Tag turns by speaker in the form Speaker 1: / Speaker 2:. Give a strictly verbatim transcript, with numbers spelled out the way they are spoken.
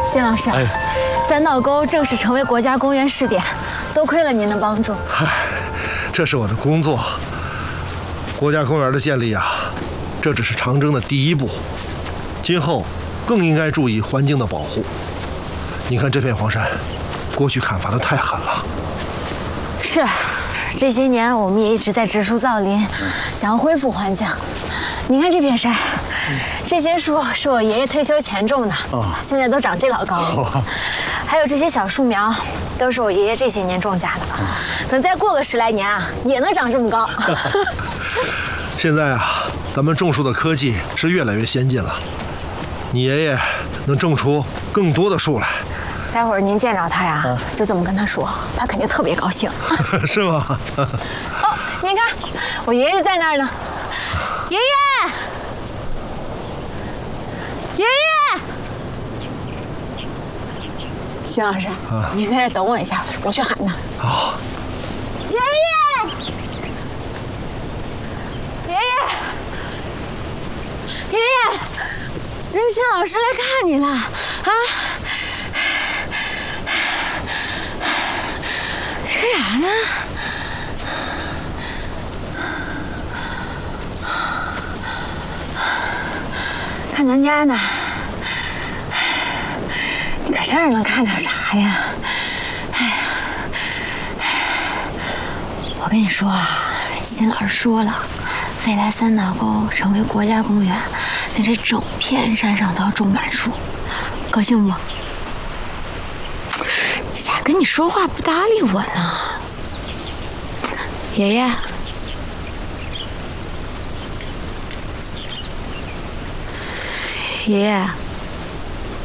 Speaker 1: 金老师，哎，三道沟正式成为国家公园试点，多亏了您的帮助。
Speaker 2: 唉，这是我的工作。国家公园的建立啊，这只是长征的第一步，今后更应该注意环境的保护。你看这片黄山，过去砍伐的太狠了。
Speaker 1: 是，这些年我们也一直在植树造林，想要恢复环境。你看这片山，这些树是我爷爷退休前种的，现在都长这老高了。还有这些小树苗，都是我爷爷这些年种下的。等再过个十来年啊，也能长这么高。
Speaker 2: 现在啊，咱们种树的科技是越来越先进了，你爷爷能种出更多的树来。
Speaker 1: 待会儿您见着他呀，啊、就这么跟他说，他肯定特别高兴。
Speaker 2: 是吗？
Speaker 1: 哦，您看，我爷爷在那儿呢。爷爷，爷爷，邢老师，啊、你在这儿等我一下，我去喊他。
Speaker 2: 好。
Speaker 1: 爷爷，爷爷，爷爷，任心老师来看你了啊！干啥呢？看咱家呢。你搁这儿能看着啥呀？哎呀，我跟你说啊，辛老师说了，未来三道沟成为国家公园，在这整片山上都要种满树，高兴不？这咋跟你说话不搭理我呢？爷爷，爷爷。